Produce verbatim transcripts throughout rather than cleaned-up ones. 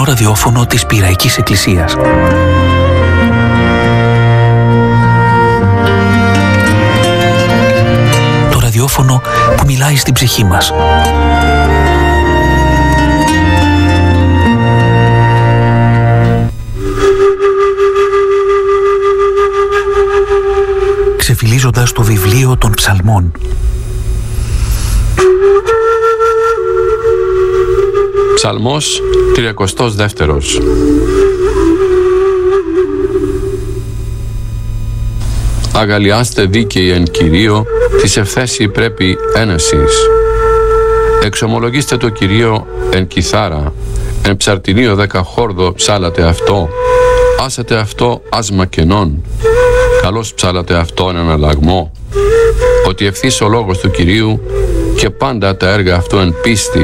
ζωντανό ραδιόφωνο της Πειραϊκής Εκκλησίας. Το ραδιόφωνο που μιλάει στην ψυχή μας. Ξεφυλίζοντας το βιβλίο των ψαλμών. Ψαλμός τριακοστός δεύτερος. Αγαλιάστε δίκαιοι εν Κυρίω, της ευθέσει πρέπει ένεσης. Εξομολογήστε το Κυρίω εν κιθάρα, εν ψαρτινίο δέκα χόρδο ψάλατε αυτό. Άσατε αυτό άσμα κενών, καλώς ψάλατε αυτό εν αναλλαγμό. Ότι ευθύς ο λόγος του Κυρίου και πάντα τα έργα αυτού εν πίστη.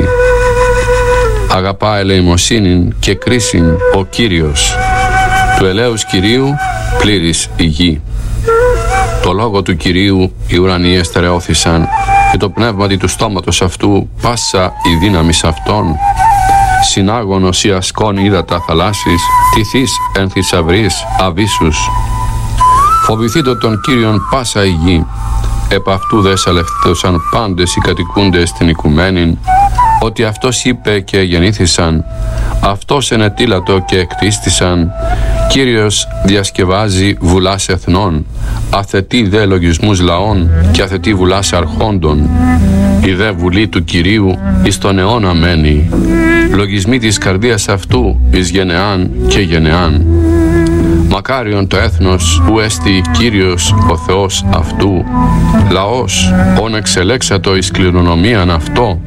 Αγαπά ελεημοσύνην και κρίσιν ο Κύριος. Του ελέους Κυρίου πλήρης η γη. Το λόγο του Κυρίου οι ουρανοί εστερεώθησαν και το πνεύματι του στόματος αυτού πάσα η δύναμης αυτών. Συνάγωνος η ασκών ύδατα θαλάσσης, τυθείς εν θησαυρείς αβύσσους. Φοβηθείτε τον Κύριον πάσα η γη. Επ' αυτού δε σαλευθούσαν πάντες οι κατοικούντες στην οικουμένην. Ότι αυτός είπε και γεννήθησαν, αυτός ενετήλατο και εκτίστησαν. Κύριος διασκευάζει βουλάς εθνών, αθετεί δε λογισμούς λαών και αθετεί βουλάς αρχόντων. Η δε βουλή του Κυρίου εις τον αιώνα μένει, λογισμοί της καρδίας αυτού εις γενεάν και γενεάν. Μακάριον το έθνος που έστι Κύριος ο Θεός αυτού, λαός όν εξελέξατο εις κληρονομίαν αυτό.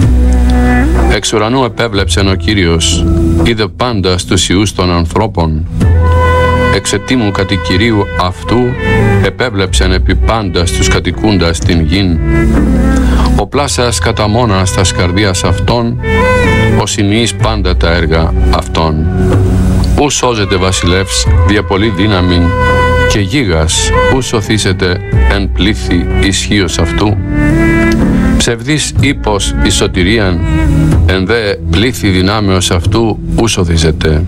Εξ ουρανού επέβλεψεν ο Κύριος, είδε πάντα στους ιούς των ανθρώπων. Εξ ετήμου κατοικηρίου αυτού επέβλεψεν επί πάντα στους κατοικούντας την γην. Ο πλάσας κατά μόνας τας καρδίας αυτών, ο συνείς πάντα τα έργα αυτών. Ου σώζεται βασιλεύς δια πολύ δύναμην και γίγας ου σωθήσεται εν πλήθη ισχύος αυτού. Ψευδής ύπος εις σωτηρίαν, εν δε πλήθη δυνάμεως αυτού ου σωθήσεται.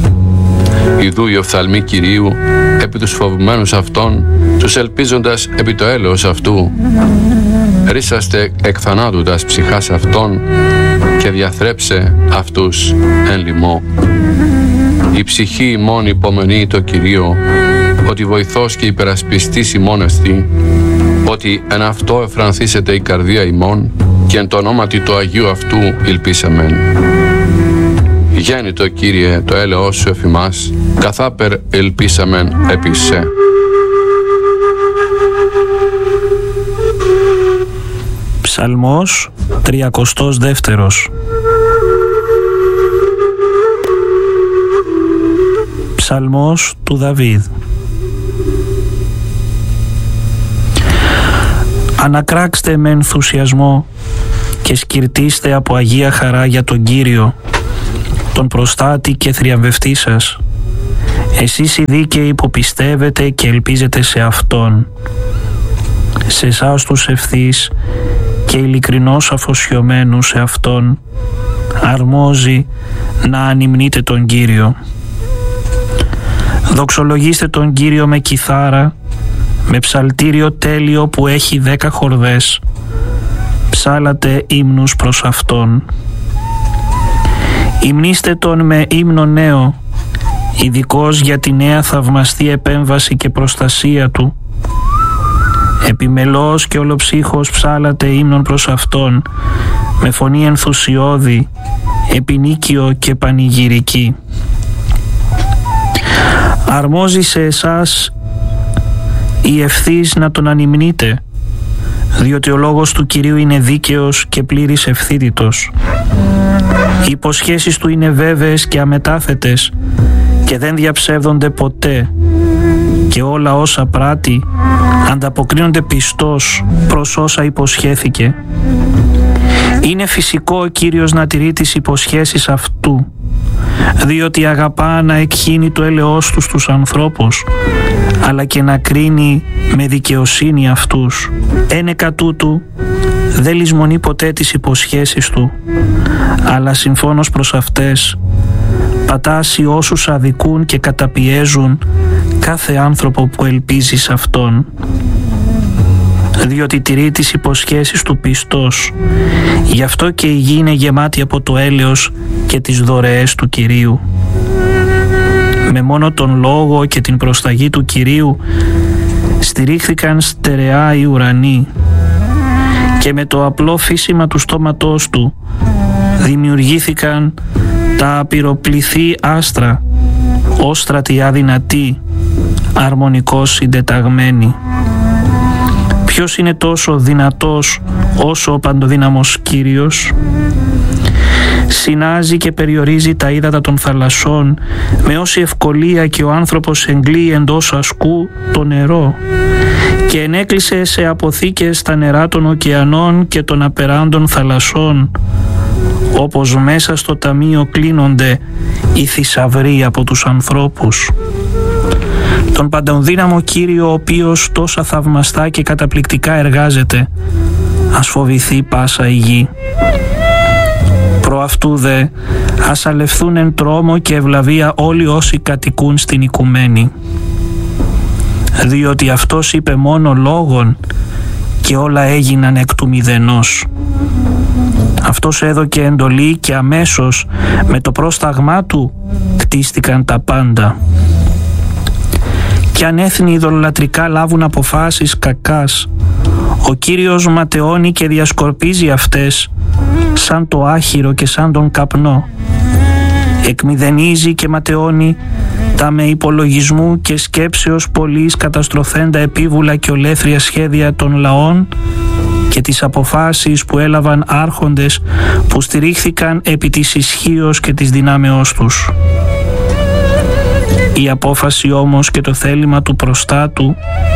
Ιδού οι οφθαλμοί Κυρίου επί τους φοβουμένους αυτών, τους ελπίζοντας επί το έλεος αυτού. Ρίσαστε εκ θανάτου τας ψυχάς αυτών και διαθρέψε αυτούς εν λιμώ. Η ψυχή ημών υπομονεί το Κυρίο, ότι βοηθός και υπερασπιστής ημών εστι, ότι εν αυτό εφρανθήσεται η καρδία ημών και εν το ονόματι του Αγίου αυτού υλπίσαμεν. Γέννητο Κύριε το έλεος σου εφ' ημάς, καθάπερ ελπίσαμεν επί σε. Ψαλμός τριακοστός δεύτερος. Ψαλμός του Δαβίδ. Ανακράξτε με ενθουσιασμό και σκυρτίστε από αγία χαρά για τον Κύριο, τον προστάτη και θριαμβευτή σας. Εσείς οι δίκαιοι που πιστεύετε και ελπίζετε σε Αυτόν. Σε εσάς τους ευθύς και ειλικρινώς αφοσιωμένους σε Αυτόν αρμόζει να ανυμνείτε τον Κύριο. Δοξολογήστε τον Κύριο με κιθάρα, με ψαλτήριο τέλειο που έχει δέκα χορδές. Ψάλατε ύμνους προς Αυτόν. Υμνήστε Τον με ύμνο νέο, ειδικώς για τη νέα θαυμαστή επέμβαση και προστασία Του. Επιμελώς και ολοψύχως ψάλατε ύμνον προς Αυτόν, με φωνή ενθουσιώδη, επινίκιο και πανηγυρική. Αρμόζει σε εσάς η ευθύς να Τον ανυμνείτε, διότι ο λόγος του Κυρίου είναι δίκαιος και πλήρης ευθύτητος. Οι υποσχέσεις Του είναι βέβαιες και αμετάθετες και δεν διαψεύδονται ποτέ, και όλα όσα πράττει ανταποκρίνονται πιστός προς όσα υποσχέθηκε. Είναι φυσικό ο Κύριος να τηρεί τις υποσχέσεις Αυτού, διότι αγαπά να εκχύνει το έλεος Του στους ανθρώπους, αλλά και να κρίνει με δικαιοσύνη αυτούς. Ένεκα τούτου δεν λησμονεί ποτέ τις υποσχέσεις Του, αλλά συμφώνως προς αυτές πατάσει όσους αδικούν και καταπιέζουν κάθε άνθρωπο που ελπίζει σε Αυτόν, διότι τηρεί τις υποσχέσεις του πιστός. Γι' αυτό και η γη είναι γεμάτη από το έλεος και τις δωρεές του Κυρίου. Με μόνο τον λόγο και την προσταγή του Κυρίου στηρίχθηκαν στερεά οι ουρανοί και με το απλό φύσιμα του στόματός του δημιουργήθηκαν τα απειροπληθή άστρα, όστρατοι αδυνατοί, αρμονικώς συντεταγμένοι. Ποιος είναι τόσο δυνατός όσο ο παντοδύναμος Κύριος? Συνάζει και περιορίζει τα ύδατα των θαλασσών με όση ευκολία και ο άνθρωπος εγκλεί εντός ασκού το νερό, και ενέκλεισε σε αποθήκες τα νερά των ωκεανών και των απεράντων θαλασσών, όπως μέσα στο ταμείο κλείνονται οι θησαυροί από τους ανθρώπους. Τον παντοδύναμο Κύριο, ο οποίος τόσα θαυμαστά και καταπληκτικά εργάζεται, ας φοβηθεί πάσα η γη. Προ αυτού δε ας αλευθούν εν τρόμο και ευλαβία όλοι όσοι κατοικούν στην οικουμένη. Διότι Αυτός είπε μόνο λόγον και όλα έγιναν εκ του μηδενός. Αυτός έδωκε εντολή και αμέσως με το πρόσταγμά του κτίστηκαν τα πάντα. Κι αν έθνη ειδωλολατρικά λάβουν αποφάσεις κακάς, ο Κύριος ματαιώνει και διασκορπίζει αυτές σαν το άχυρο και σαν τον καπνό. Εκμηδενίζει και ματαιώνει τα με υπολογισμού και σκέψεως πολλής καταστροφέντα επίβουλα και ολέθρια σχέδια των λαών και τις αποφάσεις που έλαβαν άρχοντες που στηρίχθηκαν επί της ισχύως και της δυνάμεώς τους. Η απόφαση όμως και το θέλημα του προστάτου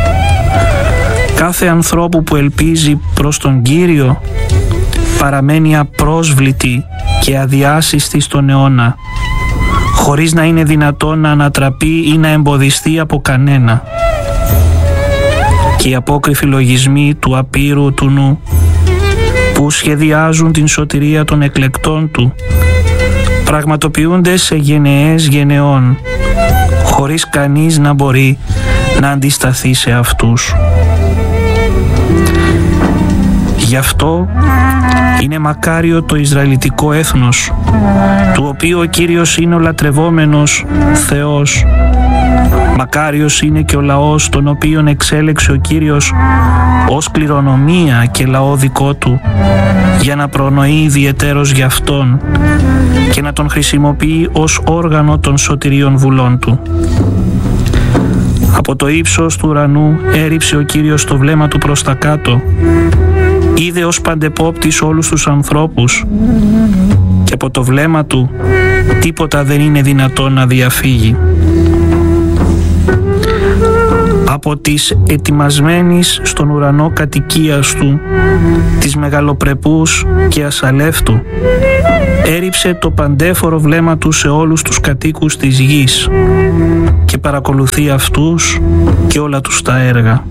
κάθε ανθρώπου που ελπίζει προς τον Κύριο παραμένει απρόσβλητη και αδιάσυστη στον αιώνα, χωρίς να είναι δυνατόν να ανατραπεί ή να εμποδιστεί από κανένα. Και οι απόκριφοι λογισμοί του απείρου του νου που σχεδιάζουν την σωτηρία των εκλεκτών του πραγματοποιούνται σε γενεές γενεών, χωρίς κανείς να μπορεί να αντισταθεί σε αυτούς. Γι' αυτό είναι μακάριο το Ισραηλιτικό έθνος, του οποίου ο Κύριος είναι ο λατρευόμενος Θεός. Μακάριος είναι και ο λαός τον οποίον εξέλεξε ο Κύριος ως κληρονομία και λαό δικό του, για να προνοεί ιδιαιτέρως για Αυτόν και να τον χρησιμοποιεί ως όργανο των σωτηρίων βουλών του. Από το ύψος του ουρανού έριψε ο Κύριος το βλέμμα του προς τα κάτω, είδε ως παντεπόπτης όλους τους ανθρώπους, και από το βλέμμα του τίποτα δεν είναι δυνατόν να διαφύγει. Από της ετοιμασμένης στον ουρανό κατοικίας του, της μεγαλοπρεπούς και ασαλεύτου, έριψε το παντέφορο βλέμμα του σε όλους τους κατοίκους της γης και παρακολουθεί αυτούς και όλα τους τα έργα.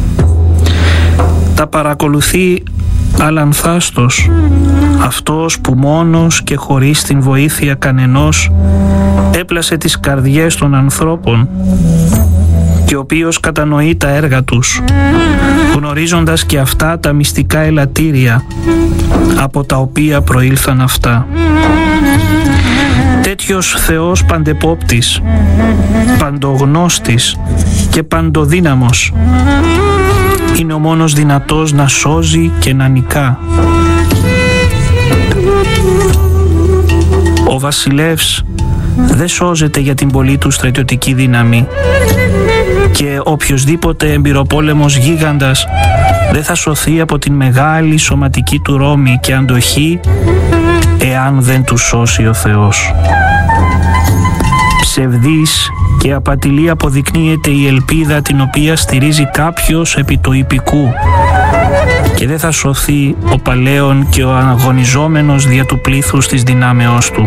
Τα παρακολουθεί αλανθάστος, αυτός που μόνος και χωρίς την βοήθεια κανενός έπλασε τις καρδιές των ανθρώπων και ο οποίος κατανοεί τα έργα τους, γνωρίζοντας και αυτά τα μυστικά ελαττήρια από τα οποία προήλθαν αυτά. Τέτοιος Θεός παντεπόπτης, παντογνώστης και παντοδύναμος είναι ο μόνος δυνατός να σώζει και να νικά. Ο βασιλεύς δεν σώζεται για την πολλή του στρατιωτική δύναμη και οποιοσδήποτε εμπειροπόλεμος γίγαντας δεν θα σωθεί από την μεγάλη σωματική του ρόμη και αντοχή εάν δεν του σώσει ο Θεός. Ψευδής και απατηλή αποδεικνύεται η ελπίδα την οποία στηρίζει κάποιος επί το ιππικού και δεν θα σωθεί ο παλαίον και ο αγωνιζόμενος δια του πλήθους της δυνάμεώς του.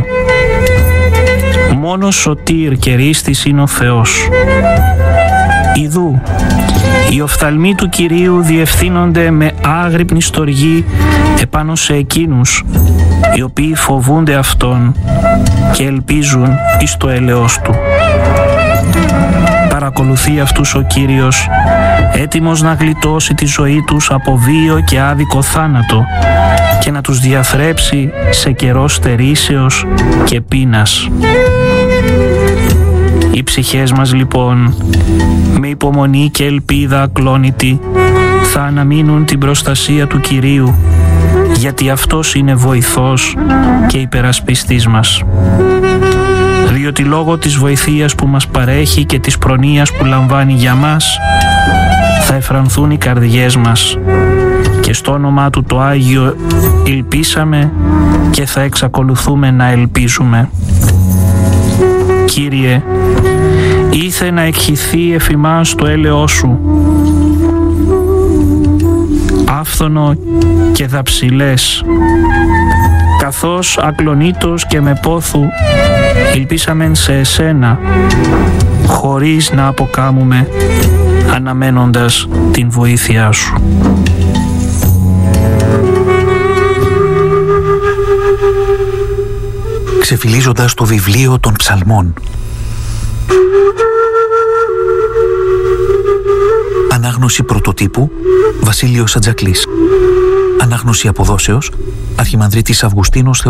Μόνος σωτήρ και ρίστης είναι ο Θεός. Ιδού, οι οφθαλμοί του Κυρίου διευθύνονται με άγρυπνη στοργή επάνω σε εκείνους οι οποίοι φοβούνται Αυτόν και ελπίζουν εις το έλεος Του. Παρακολουθεί αυτούς ο Κύριος, έτοιμος να γλιτώσει τη ζωή τους από βίο και άδικο θάνατο και να τους διαθρέψει σε καιρό στερήσεως και πείνας. Οι ψυχές μας λοιπόν, με υπομονή και ελπίδα ακλόνητη, θα αναμείνουν την προστασία του Κυρίου, γιατί Αυτός είναι βοηθός και υπερασπιστής μας. Διότι λόγω της βοηθείας που μας παρέχει και της προνοίας που λαμβάνει για μας, θα εφρανθούν οι καρδιές μας και στο όνομά Του το Άγιο ελπίσαμε και θα εξακολουθούμε να ελπίζουμε. Κύριε, ήθε να εκχυθεί εφ' ημάς το έλεος Σου, άφθονο και δαψιλές, καθώς ακλονήτως και με πόθου ελπίσαμεν σε Εσένα, χωρίς να αποκάμουμε, αναμένοντας την βοήθειά Σου. Ξεφυλίζοντας το βιβλίο των Ψαλμών. Ανάγνωση πρωτοτύπου Βασίλειος Ατζακλής. Ανάγνωση αποδόσεως Αρχιμανδρίτης Αυγουστίνος